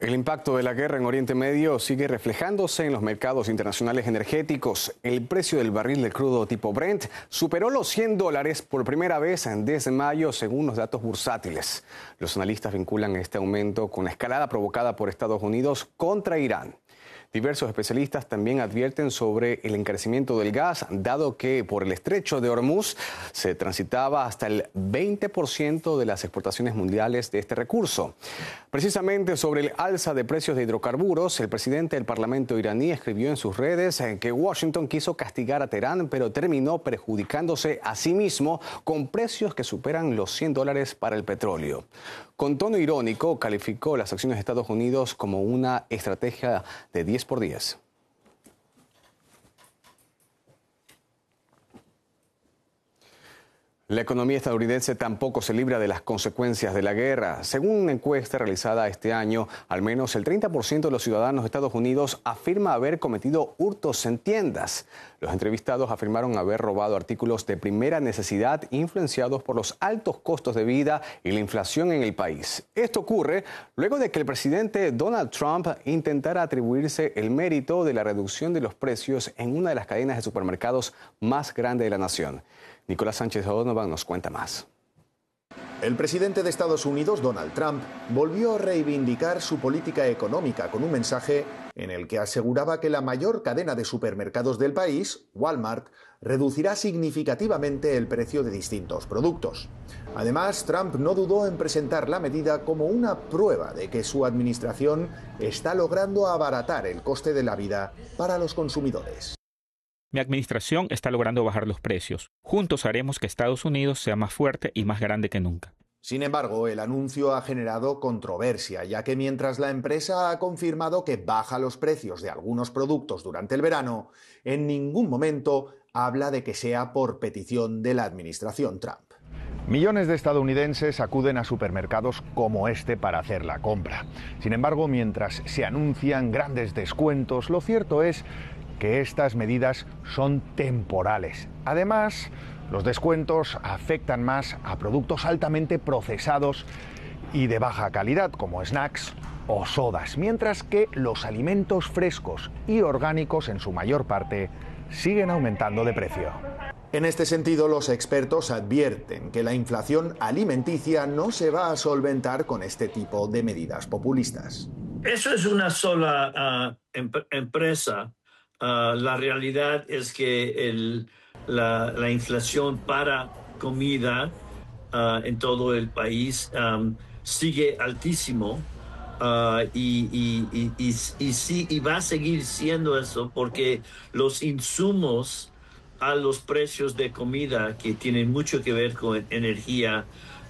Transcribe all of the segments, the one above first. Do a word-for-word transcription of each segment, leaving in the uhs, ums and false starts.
El impacto de la guerra en Oriente Medio sigue reflejándose en los mercados internacionales energéticos. El precio del barril de crudo tipo Brent superó los cien dólares por primera vez desde mayo, según los datos bursátiles. Los analistas vinculan este aumento con la escalada provocada por Estados Unidos contra Irán. Diversos especialistas también advierten sobre el encarecimiento del gas, dado que por el estrecho de Hormuz se transitaba hasta el veinte por ciento de las exportaciones mundiales de este recurso. Precisamente sobre el alza de precios de hidrocarburos, el presidente del Parlamento iraní escribió en sus redes que Washington quiso castigar a Teherán, pero terminó perjudicándose a sí mismo con precios que superan los cien dólares para el petróleo. Con tono irónico, calificó las acciones de Estados Unidos como una estrategia de diez por diez. La economía estadounidense tampoco se libra de las consecuencias de la guerra. Según una encuesta realizada este año, al menos el treinta por ciento de los ciudadanos de Estados Unidos afirma haber cometido hurtos en tiendas. Los entrevistados afirmaron haber robado artículos de primera necesidad influenciados por los altos costos de vida y la inflación en el país. Esto ocurre luego de que el presidente Donald Trump intentara atribuirse el mérito de la reducción de los precios en una de las cadenas de supermercados más grandes de la nación. Nicolás Sánchez Donovan nos cuenta más. El presidente de Estados Unidos, Donald Trump, volvió a reivindicar su política económica con un mensaje en el que aseguraba que la mayor cadena de supermercados del país, Walmart, reducirá significativamente el precio de distintos productos. Además, Trump no dudó en presentar la medida como una prueba de que su administración está logrando abaratar el coste de la vida para los consumidores. Mi administración está logrando bajar los precios. Juntos haremos que Estados Unidos sea más fuerte y más grande que nunca. Sin embargo, el anuncio ha generado controversia, ya que mientras la empresa ha confirmado que baja los precios de algunos productos durante el verano, en ningún momento habla de que sea por petición de la administración Trump. Millones de estadounidenses acuden a supermercados como este para hacer la compra. Sin embargo, mientras se anuncian grandes descuentos, lo cierto es que estas medidas son temporales. Además, los descuentos afectan más a productos altamente procesados y de baja calidad, como snacks o sodas, mientras que los alimentos frescos y orgánicos, en su mayor parte, siguen aumentando de precio. En este sentido, los expertos advierten que la inflación alimenticia no se va a solventar con este tipo de medidas populistas. Eso es una sola uh, em empresa. Uh, la realidad es que el, la, la inflación para comida uh, en todo el país um, sigue altísimo uh, y, y, y, y, y, sí, y va a seguir siendo eso porque los insumos a los precios de comida que tienen mucho que ver con energía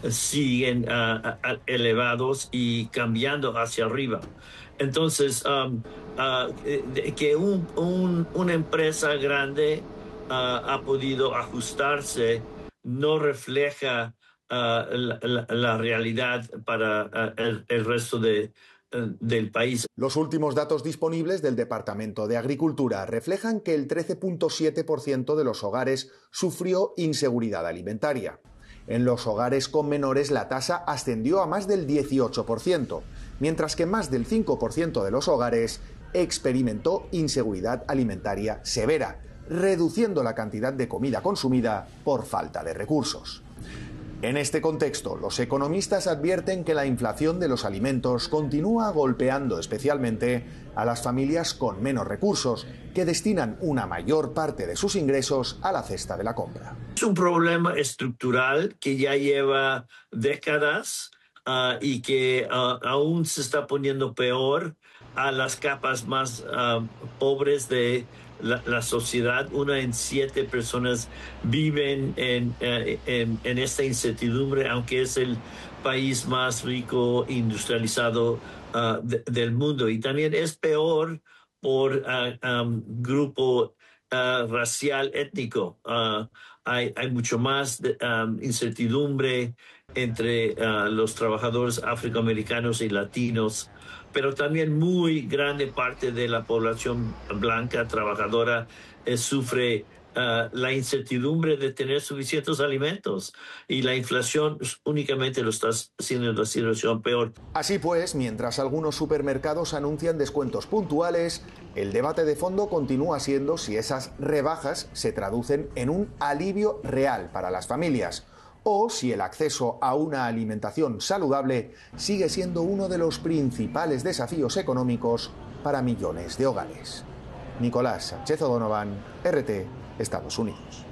siguen uh, elevados y cambiando hacia arriba. Entonces, um, uh, que un, un, una empresa grande uh, ha podido ajustarse no refleja uh, la, la, la realidad para uh, el, el resto de, uh, del país. Los últimos datos disponibles del Departamento de Agricultura reflejan que el trece punto siete por ciento de los hogares sufrió inseguridad alimentaria. En los hogares con menores la tasa ascendió a más del dieciocho por ciento, mientras que más del cinco por ciento de los hogares experimentó inseguridad alimentaria severa, reduciendo la cantidad de comida consumida por falta de recursos. En este contexto, los economistas advierten que la inflación de los alimentos continúa golpeando especialmente a las familias con menos recursos, que destinan una mayor parte de sus ingresos a la cesta de la compra. Es un problema estructural que ya lleva décadas uh, y que uh, aún se está poniendo peor a las capas más uh, pobres de La, la sociedad. Una en siete personas viven en, en, en esta incertidumbre, aunque es el país más rico e industrializado uh, de, del mundo. Y también es peor por uh, um, grupo uh, racial étnico. Uh, hay, hay mucho más de, um, incertidumbre entre uh, los trabajadores afroamericanos y latinos, pero también muy grande parte de la población blanca trabajadora eh, sufre uh, la incertidumbre de tener suficientes alimentos, y la inflación únicamente lo está haciendo la situación peor. Así pues, mientras algunos supermercados anuncian descuentos puntuales, el debate de fondo continúa siendo si esas rebajas se traducen en un alivio real para las familias, o si el acceso a una alimentación saludable sigue siendo uno de los principales desafíos económicos para millones de hogares. Nicolás Sánchez O'Donovan, R T, Estados Unidos.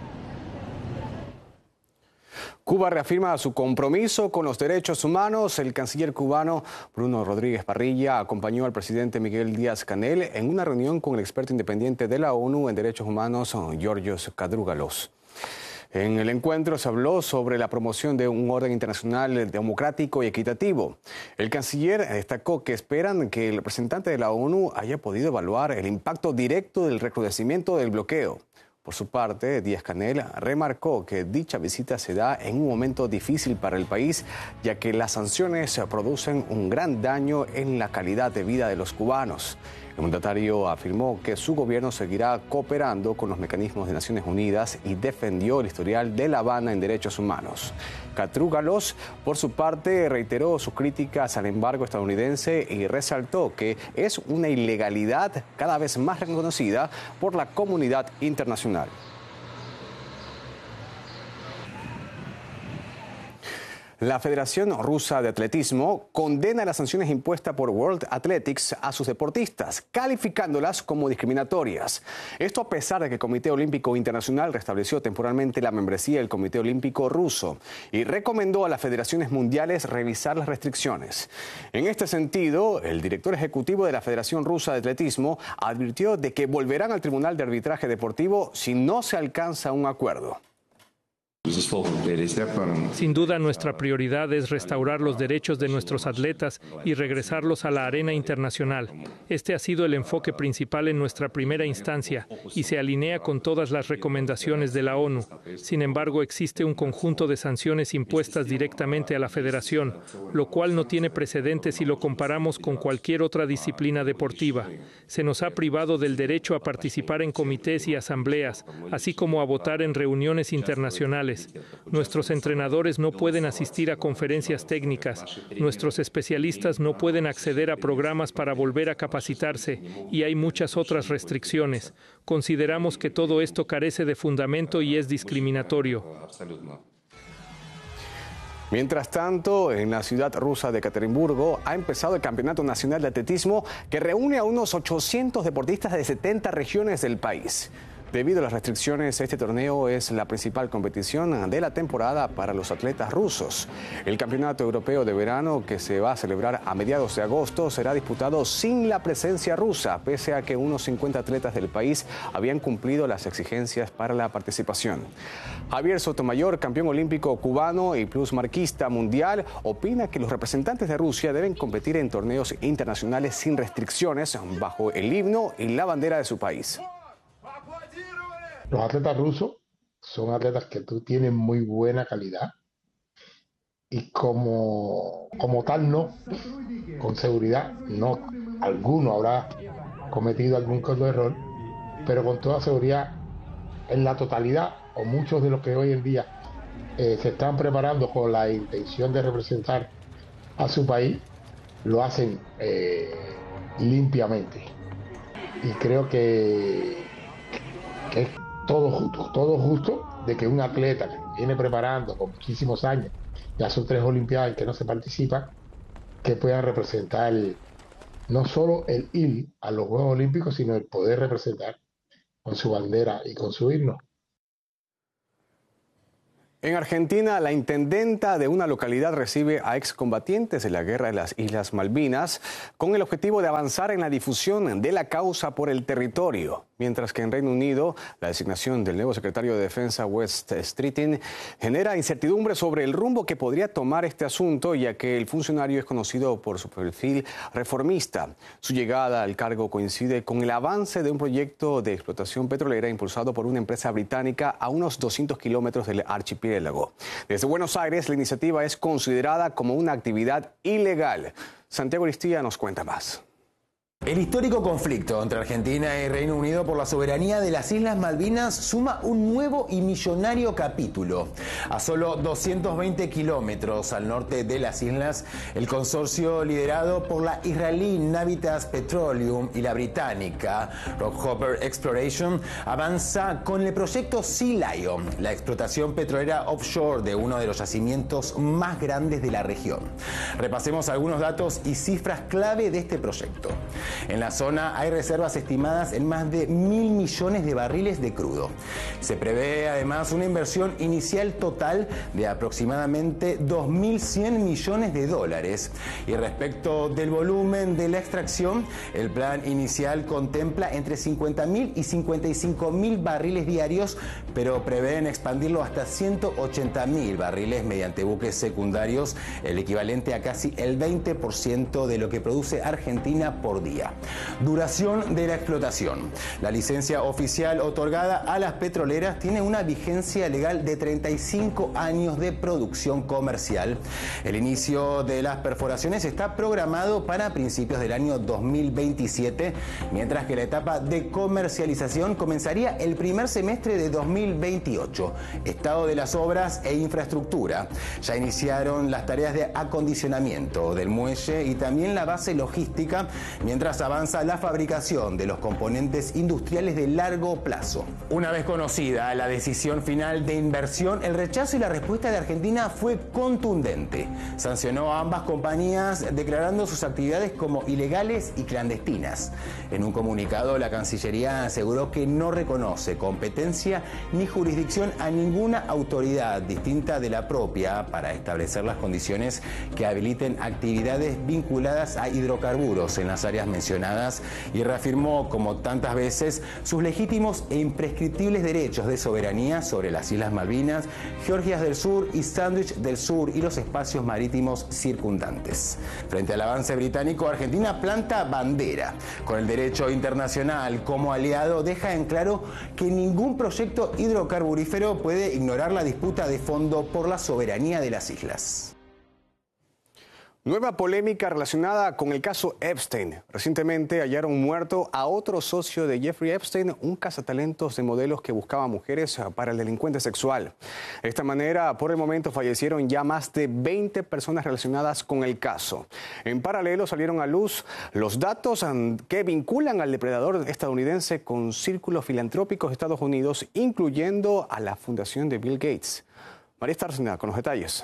Cuba reafirma su compromiso con los derechos humanos. El canciller cubano Bruno Rodríguez Parrilla acompañó al presidente Miguel Díaz-Canel en una reunión con el experto independiente de la ONU en derechos humanos, Georgios Kadrougalos. En el encuentro se habló sobre la promoción de un orden internacional democrático y equitativo. El canciller destacó que esperan que el representante de la ONU haya podido evaluar el impacto directo del recrudecimiento del bloqueo. Por su parte, Díaz-Canel remarcó que dicha visita se da en un momento difícil para el país, ya que las sanciones producen un gran daño en la calidad de vida de los cubanos. El mandatario afirmó que su gobierno seguirá cooperando con los mecanismos de Naciones Unidas y defendió el historial de La Habana en derechos humanos. Kadrougalos, por su parte, reiteró sus críticas al embargo estadounidense y resaltó que es una ilegalidad cada vez más reconocida por la comunidad internacional. La Federación Rusa de Atletismo condena las sanciones impuestas por World Athletics a sus deportistas, calificándolas como discriminatorias. Esto a pesar de que el Comité Olímpico Internacional restableció temporalmente la membresía del Comité Olímpico Ruso y recomendó a las federaciones mundiales revisar las restricciones. En este sentido, el director ejecutivo de la Federación Rusa de Atletismo advirtió de que volverán al Tribunal de Arbitraje Deportivo si no se alcanza un acuerdo. Sin duda, nuestra prioridad es restaurar los derechos de nuestros atletas y regresarlos a la arena internacional. Este ha sido el enfoque principal en nuestra primera instancia y se alinea con todas las recomendaciones de la ONU. Sin embargo, existe un conjunto de sanciones impuestas directamente a la federación, lo cual no tiene precedentes si lo comparamos con cualquier otra disciplina deportiva. Se nos ha privado del derecho a participar en comités y asambleas, así como a votar en reuniones internacionales. Nuestros entrenadores no pueden asistir a conferencias técnicas, nuestros especialistas no pueden acceder a programas para volver a capacitarse y hay muchas otras restricciones. Consideramos que todo esto carece de fundamento y es discriminatorio. Mientras tanto, en la ciudad rusa de Ekaterimburgo ha empezado el Campeonato Nacional de Atletismo que reúne a unos ochocientos deportistas de setenta regiones del país. Debido a las restricciones, este torneo es la principal competición de la temporada para los atletas rusos. El Campeonato Europeo de Verano, que se va a celebrar a mediados de agosto, será disputado sin la presencia rusa, pese a que unos cincuenta atletas del país habían cumplido las exigencias para la participación. Javier Sotomayor, campeón olímpico cubano y plusmarquista mundial, opina que los representantes de Rusia deben competir en torneos internacionales sin restricciones, bajo el himno y la bandera de su país. Los atletas rusos son atletas que tú tienes muy buena calidad y como, como tal no, con seguridad no, alguno habrá cometido algún caso de error, pero con toda seguridad en la totalidad o muchos de los que hoy en día eh, se están preparando con la intención de representar a su país, lo hacen eh, limpiamente y creo que, que es todo justo, todo justo de que un atleta que viene preparando con muchísimos años, ya son tres olimpiadas en que no se participa, que puedan representar el, no solo el ir a los Juegos Olímpicos, sino el poder representar con su bandera y con su himno. En Argentina, la intendenta de una localidad recibe a excombatientes de la Guerra de las Islas Malvinas con el objetivo de avanzar en la difusión de la causa por el territorio. Mientras que en Reino Unido, la designación del nuevo secretario de Defensa, West Streeting, genera incertidumbre sobre el rumbo que podría tomar este asunto, ya que el funcionario es conocido por su perfil reformista. Su llegada al cargo coincide con el avance de un proyecto de explotación petrolera impulsado por una empresa británica a unos doscientos kilómetros del archipiélago. Desde Buenos Aires, la iniciativa es considerada como una actividad ilegal. Santiago Aristía nos cuenta más. El histórico conflicto entre Argentina y Reino Unido por la soberanía de las Islas Malvinas suma un nuevo y millonario capítulo. A solo doscientos veinte kilómetros al norte de las islas, el consorcio liderado por la israelí Navitas Petroleum y la británica Rockhopper Exploration avanza con el proyecto Sea Lion, la explotación petrolera offshore de uno de los yacimientos más grandes de la región. Repasemos algunos datos y cifras clave de este proyecto. En la zona hay reservas estimadas en más de mil millones de barriles de crudo. Se prevé además una inversión inicial total de aproximadamente dos mil cien millones de dólares. Y respecto del volumen de la extracción, el plan inicial contempla entre cincuenta mil y cincuenta y cinco mil barriles diarios, pero prevén expandirlo hasta ciento ochenta mil barriles mediante buques secundarios, el equivalente a casi el veinte por ciento de lo que produce Argentina por día. Duración de la explotación. La licencia oficial otorgada a las petroleras tiene una vigencia legal de treinta y cinco años de producción comercial. El inicio de las perforaciones está programado para principios del año dos mil veintisiete, mientras que la etapa de comercialización comenzaría el primer semestre de dos mil veintiocho. Estado de las obras e infraestructura. Ya iniciaron las tareas de acondicionamiento del muelle y también la base logística, mientras avanza la fabricación de los componentes industriales de largo plazo. Una vez conocida la decisión final de inversión, el rechazo y la respuesta de Argentina fue contundente. Sancionó a ambas compañías declarando sus actividades como ilegales y clandestinas. En un comunicado, la Cancillería aseguró que no reconoce competencia ni jurisdicción a ninguna autoridad distinta de la propia para establecer las condiciones que habiliten actividades vinculadas a hidrocarburos en las áreas mencionadas y reafirmó, como tantas veces, sus legítimos e imprescriptibles derechos de soberanía sobre las Islas Malvinas, Georgias del Sur y Sandwich del Sur y los espacios marítimos circundantes. Frente al avance británico, Argentina planta bandera. Con el derecho internacional como aliado, deja en claro que ningún proyecto hidrocarburífero puede ignorar la disputa de fondo por la soberanía de las islas. Nueva polémica relacionada con el caso Epstein. Recientemente hallaron muerto a otro socio de Jeffrey Epstein, un cazatalentos de modelos que buscaba mujeres para el delincuente sexual. De esta manera, por el momento fallecieron ya más de veinte personas relacionadas con el caso. En paralelo salieron a luz los datos que vinculan al depredador estadounidense con círculos filantrópicos de Estados Unidos, incluyendo a la fundación de Bill Gates. María Estarcina con los detalles.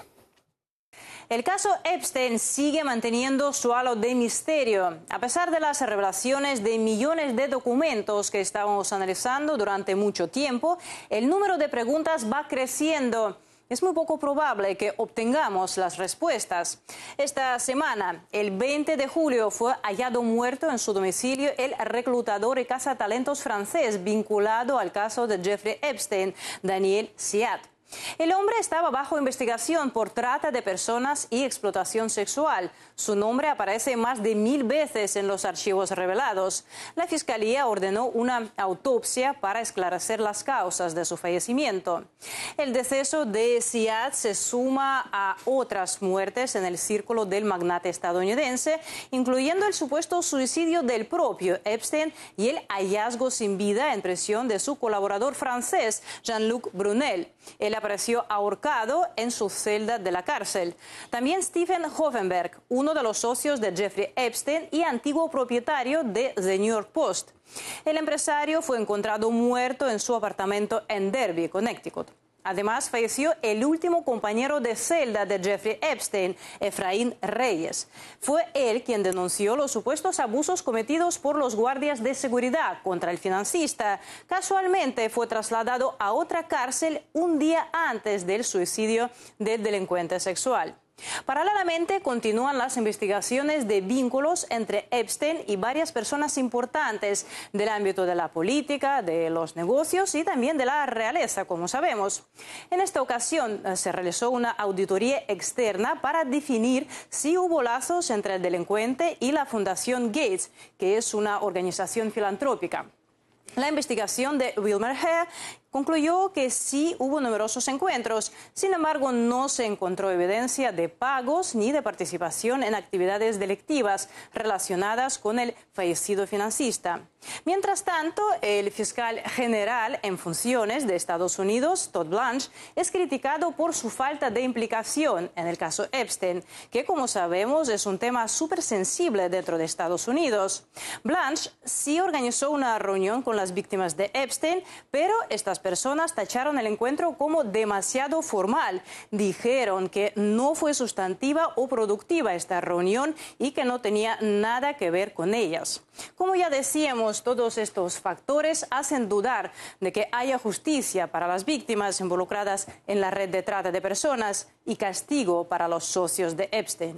El caso Epstein sigue manteniendo su halo de misterio. A pesar de las revelaciones de millones de documentos que estábamos analizando durante mucho tiempo, el número de preguntas va creciendo. Es muy poco probable que obtengamos las respuestas. Esta semana, el veinte de julio, fue hallado muerto en su domicilio el reclutador y cazatalentos francés vinculado al caso de Jeffrey Epstein, Daniel Siat. El hombre estaba bajo investigación por trata de personas y explotación sexual. Su nombre aparece más de mil veces en los archivos revelados. La Fiscalía ordenó una autopsia para esclarecer las causas de su fallecimiento. El deceso de Siad se suma a otras muertes en el círculo del magnate estadounidense, incluyendo el supuesto suicidio del propio Epstein y el hallazgo sin vida en prisión de su colaborador francés, Jean-Luc Brunel. Él apareció ahorcado en su celda de la cárcel. También Stephen Hoffenberg, uno de los socios de Jeffrey Epstein y antiguo propietario de The New York Post. El empresario fue encontrado muerto en su apartamento en Derby, Connecticut. Además, falleció el último compañero de celda de Jeffrey Epstein, Efraín Reyes. Fue él quien denunció los supuestos abusos cometidos por los guardias de seguridad contra el financista. Casualmente fue trasladado a otra cárcel un día antes del suicidio del delincuente sexual. Paralelamente, continúan las investigaciones de vínculos entre Epstein y varias personas importantes del ámbito de la política, de los negocios y también de la realeza, como sabemos. En esta ocasión se realizó una auditoría externa para definir si hubo lazos entre el delincuente y la Fundación Gates, que es una organización filantrópica. La investigación de Wilmer Hare concluyó que sí hubo numerosos encuentros. Sin embargo, no se encontró evidencia de pagos ni de participación en actividades delictivas relacionadas con el fallecido financista. Mientras tanto, el fiscal general en funciones de Estados Unidos, Todd Blanche, es criticado por su falta de implicación en el caso Epstein, que, como sabemos, es un tema súper sensible dentro de Estados Unidos. Blanche sí organizó una reunión con las víctimas de Epstein, pero estas personas tacharon el encuentro como demasiado formal. Dijeron que no fue sustantiva o productiva esta reunión y que no tenía nada que ver con ellas. Como ya decíamos, todos estos factores hacen dudar de que haya justicia para las víctimas involucradas en la red de trata de personas y castigo para los socios de Epstein.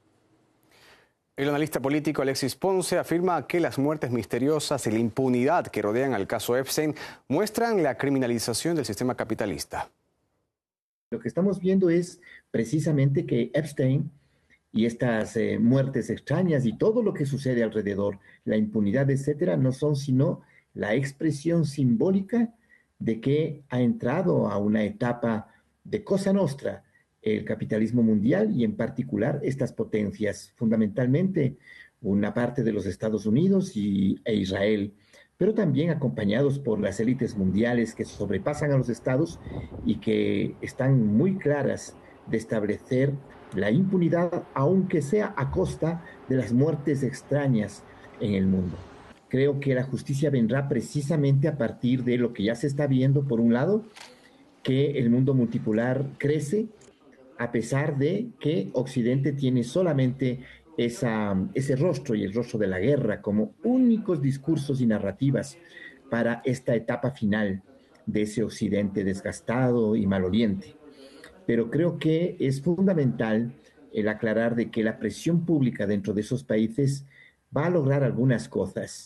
El analista político Alexis Ponce afirma que las muertes misteriosas y la impunidad que rodean al caso Epstein muestran la criminalización del sistema capitalista. Lo que estamos viendo es precisamente que Epstein y estas eh, muertes extrañas y todo lo que sucede alrededor, la impunidad, etcétera, no son sino la expresión simbólica de que ha entrado a una etapa de Cosa Nostra el capitalismo mundial y en particular estas potencias, fundamentalmente una parte de los Estados Unidos y, e Israel, pero también acompañados por las élites mundiales que sobrepasan a los estados y que están muy claras de establecer la impunidad, aunque sea a costa de las muertes extrañas en el mundo. Creo que la justicia vendrá precisamente a partir de lo que ya se está viendo, por un lado, que el mundo multipolar crece, a pesar de que Occidente tiene solamente esa, ese rostro y el rostro de la guerra como únicos discursos y narrativas para esta etapa final de ese Occidente desgastado y maloliente. Pero creo que es fundamental el aclarar de que la presión pública dentro de esos países va a lograr algunas cosas.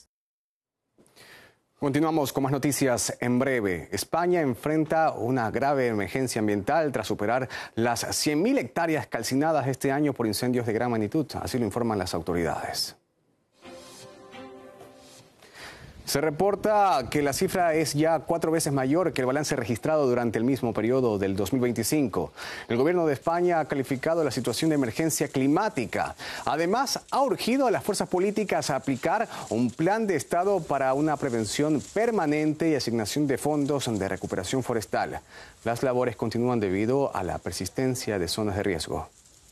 Continuamos con más noticias en breve. España enfrenta una grave emergencia ambiental tras superar las cien mil hectáreas calcinadas este año por incendios de gran magnitud, así lo informan las autoridades. Se reporta que la cifra es ya cuatro veces mayor que el balance registrado durante el mismo periodo del dos mil veinticinco. El gobierno de España ha calificado la situación de emergencia climática. Además, ha urgido a las fuerzas políticas a aplicar un plan de Estado para una prevención permanente y asignación de fondos de recuperación forestal. Las labores continúan debido a la persistencia de zonas de riesgo.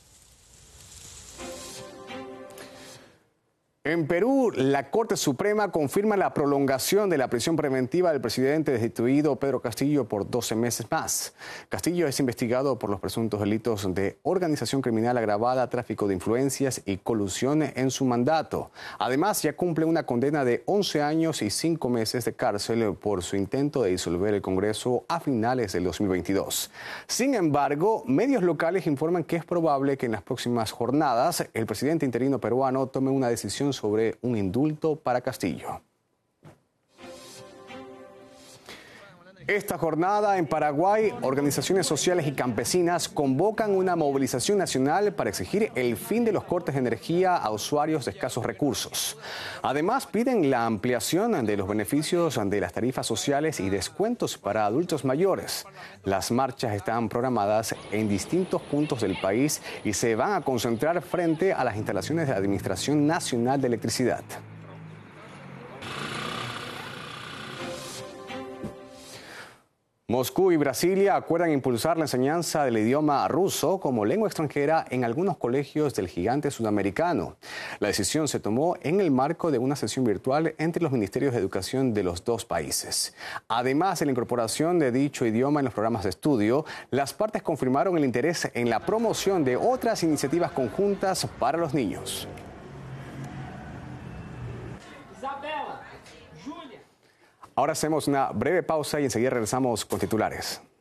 En Perú, la Corte Suprema confirma la prolongación de la prisión preventiva del presidente destituido Pedro Castillo por doce meses más. Castillo es investigado por los presuntos delitos de organización criminal agravada, tráfico de influencias y colusión en su mandato. Además, ya cumple una condena de once años y cinco meses de cárcel por su intento de disolver el Congreso a finales del dos mil veintidós. Sin embargo, medios locales informan que es probable que en las próximas jornadas el presidente interino peruano tome una decisión sobre un indulto para Castillo. Esta jornada en Paraguay, organizaciones sociales y campesinas convocan una movilización nacional para exigir el fin de los cortes de energía a usuarios de escasos recursos. Además, piden la ampliación de los beneficios de las tarifas sociales y descuentos para adultos mayores. Las marchas están programadas en distintos puntos del país y se van a concentrar frente a las instalaciones de la Administración Nacional de Electricidad. Moscú y Brasilia acuerdan impulsar la enseñanza del idioma ruso como lengua extranjera en algunos colegios del gigante sudamericano. La decisión se tomó en el marco de una sesión virtual entre los ministerios de educación de los dos países. Además de la incorporación de dicho idioma en los programas de estudio, las partes confirmaron el interés en la promoción de otras iniciativas conjuntas para los niños. Ahora hacemos una breve pausa y enseguida regresamos con titulares.